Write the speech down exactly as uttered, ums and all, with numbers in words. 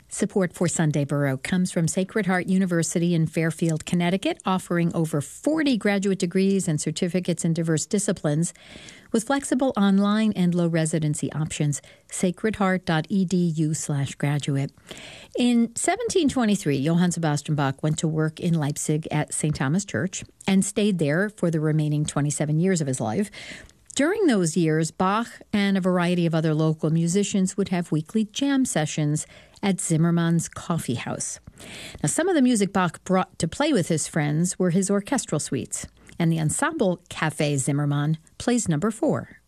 Support for Sunday Baroque comes from Sacred Heart University in Fairfield, Connecticut, offering over forty graduate degrees and certificates in diverse disciplines with flexible online and low residency options. sacredheart.edu slash graduate. In seventeen twenty-three, Johann Sebastian Bach went to work in Leipzig at Saint Thomas Church and stayed there for the remaining twenty-seven years of his life. During those years, Bach and a variety of other local musicians would have weekly jam sessions at Zimmermann's Coffee House. Now, some of the music Bach brought to play with his friends were his orchestral suites, and the ensemble Café Zimmermann plays number four.